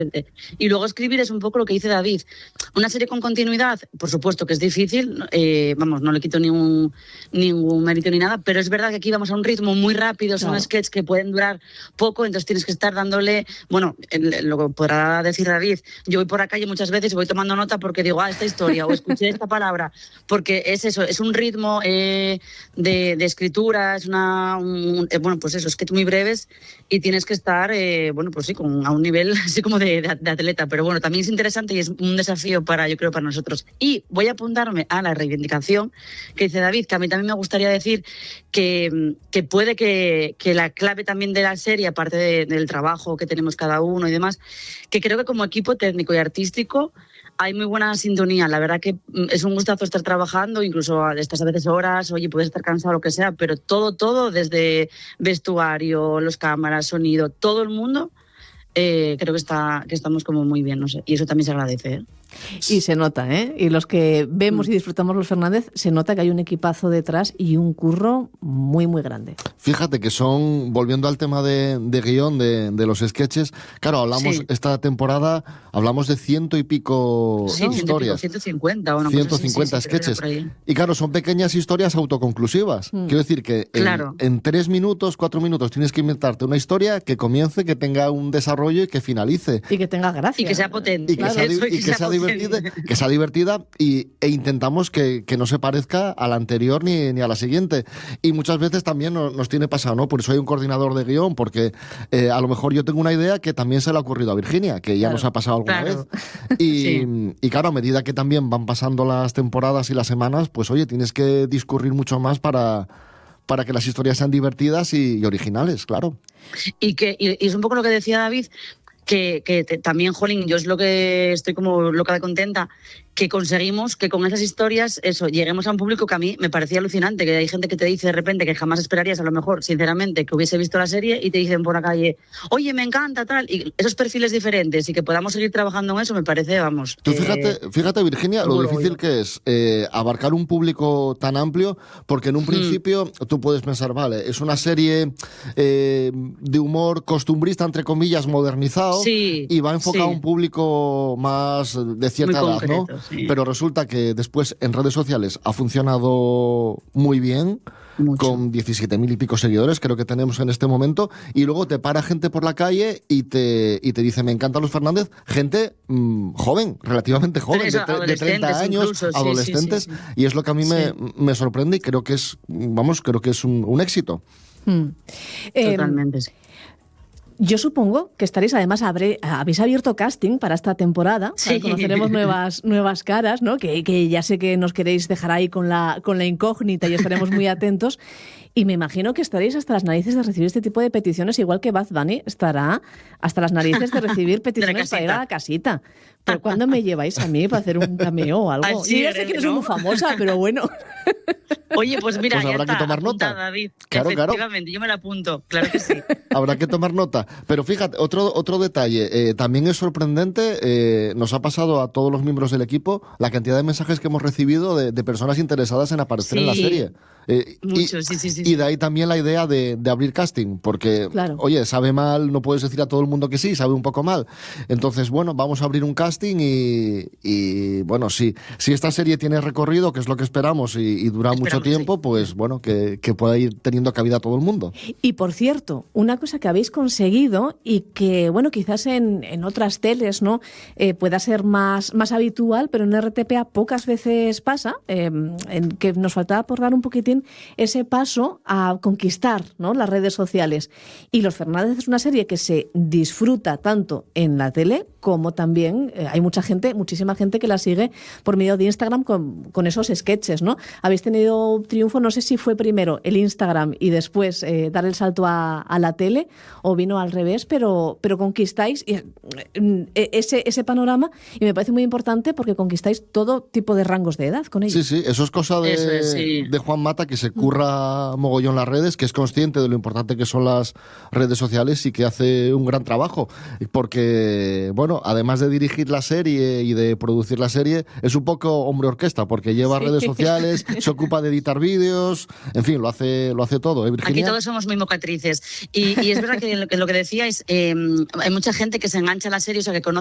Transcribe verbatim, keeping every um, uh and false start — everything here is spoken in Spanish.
Y luego escribir es un poco lo que dice David. Una serie con continuidad, por supuesto que es difícil, eh, vamos, no le quito ningún, ningún mérito ni nada, pero es verdad que aquí vamos a un ritmo muy rápido, son claro. sketches que pueden durar poco, entonces tienes que estar dándole, bueno, lo que podrá decir David, yo voy por la calle muchas veces y voy tomando nota porque digo, ah, esta historia, o escuché esta palabra, porque es eso, es un ritmo eh, de, de escritura, es una, un, eh, bueno, pues eso, sketches muy breves y tienes que estar, eh, bueno, pues sí, con, a un nivel así como de, de, de atleta, pero bueno, también es interesante y es un desafío para, yo creo, para nosotros. Y voy a apuntarme a la reivindicación que dice David, que a mí también me gustaría decir que, que puede que, que la clave también de la serie, aparte de, del trabajo que tenemos cada uno y demás, que creo que como equipo técnico y artístico hay muy buena sintonía. La verdad que es un gustazo estar trabajando, incluso estas a veces horas, oye, puedes estar cansado, lo que sea, pero todo, todo, desde vestuario, los cámaras, sonido, todo el mundo, eh, creo que está que estamos como muy bien, no sé, y eso también se agradece, ¿eh? Y se nota, ¿eh? Y los que vemos y disfrutamos los Fernández, se nota que hay un equipazo detrás y un curro muy, muy grande. Fíjate que son, volviendo al tema de, de guión, de, de los sketches, claro, hablamos sí. esta temporada, hablamos de ciento y pico sí, historias. ciento cincuenta o no, ciento cincuenta así, sí, sí, sketches. Y claro, son pequeñas historias autoconclusivas. Mm. Quiero decir que en, claro. en tres minutos, cuatro minutos, tienes que inventarte una historia que comience, que tenga un desarrollo y que finalice. Y que tenga gracia. Y que sea potente. Y que sea, eso, y que sea, sea divertida, que sea divertida y, e intentamos que, que no se parezca a la anterior ni, ni a la siguiente. Y muchas veces también nos, nos tiene pasado, ¿no? Por eso hay un coordinador de guión, porque eh, a lo mejor yo tengo una idea que también se le ha ocurrido a Virginia, que ya claro, nos ha pasado alguna claro. vez. Y, sí. y claro, a medida que también van pasando las temporadas y las semanas, pues oye, tienes que discurrir mucho más para... para que las historias sean divertidas y, y originales, claro. Y que y, y es un poco lo que decía David, que, que te, también, jolín, yo es lo que estoy como loca de contenta, que conseguimos que con esas historias, eso, lleguemos a un público que a mí me parecía alucinante, que hay gente que te dice de repente que jamás esperarías, a lo mejor, sinceramente, que hubiese visto la serie y te dicen por la calle, oye, me encanta, tal, y esos perfiles diferentes y que podamos seguir trabajando en eso me parece, vamos... Tú fíjate, eh, fíjate Virginia, lo difícil que es eh, abarcar un público tan amplio, porque en un principio hmm. tú puedes pensar, vale, es una serie eh, de humor costumbrista, entre comillas, modernizado, sí, y va enfocado sí. a un público más de cierta muy edad, concreto, ¿no? Sí. Pero resulta que después en redes sociales ha funcionado muy bien, Mucho. con diecisiete mil y pico seguidores, creo que tenemos en este momento, y luego te para gente por la calle y te, y te dice, me encantan los Fernández, gente mmm, joven, relativamente joven, Eso, de, de treinta años, incluso, sí, adolescentes, sí, sí, sí. y es lo que a mí me, sí. me sorprende y creo que es, vamos, creo que es un, un éxito. Hmm. Totalmente, eh, sí. Yo supongo que estaréis, además, habré, habéis abierto casting para esta temporada, sí. conoceremos nuevas, nuevas caras, ¿no? Que, que ya sé que nos queréis dejar ahí con la, con la incógnita y estaremos muy atentos. Y me imagino que estaréis hasta las narices de recibir este tipo de peticiones, igual que Bad Bunny estará hasta las narices de recibir peticiones para ir a la casita. Pero ¿cuándo me lleváis a mí para hacer un cameo o algo? Sí, yo ya sé que no soy muy famosa, pero bueno. Oye, pues mira, pues ya habrá está, que tomar apunta, nota. David. Claro, Efectivamente, claro. yo me la apunto, claro que sí. Habrá que tomar nota. Pero fíjate, otro, otro detalle, eh, también es sorprendente, eh, nos ha pasado a todos los miembros del equipo la cantidad de mensajes que hemos recibido de, de personas interesadas en aparecer sí. en la serie. Eh, Mucho, y, sí, sí, sí. Y de ahí también la idea de, de abrir casting, porque, claro. oye, sabe mal, no puedes decir a todo el mundo que sí, sabe un poco mal. Entonces, bueno, vamos a abrir un casting y, y bueno, sí, si esta serie tiene recorrido, que es lo que esperamos, y, y dura esperamos, mucho tiempo, sí. pues bueno, que, que pueda ir teniendo cabida a todo el mundo. Y por cierto, una cosa que habéis conseguido y que, bueno, quizás en, en otras teles, ¿no? Eh, pueda ser más, más habitual, pero en R T P A pocas veces pasa, eh, en que nos faltaba por dar un poquitín ese paso a conquistar, ¿no? Las redes sociales. Y Los Fernández es una serie que se disfruta tanto en la tele como también eh, hay mucha gente, muchísima gente que la sigue por medio de Instagram con, con esos sketches, ¿no? Habéis tenido triunfo, no sé si fue primero el Instagram y después eh, dar el salto a, a la tele o vino al revés, pero, pero conquistáis eh, ese, ese panorama y me parece muy importante porque conquistáis todo tipo de rangos de edad con ellos. Sí, sí, eso es cosa de, eso es, sí. de Juan Mata, que se curra mogollón las redes, que es consciente de lo importante que son las redes sociales y que hace un gran trabajo. Porque, bueno, además de dirigir la serie y de producir la serie, es un poco hombre orquesta, porque lleva sí. redes sociales, se ocupa de editar vídeos, en fin, lo hace, lo hace todo, ¿eh, Virginia? Aquí todos somos muy mocatrices. Y, y es verdad que lo, que lo que decíais, eh, hay mucha gente que se engancha a la serie, o sea, que conoce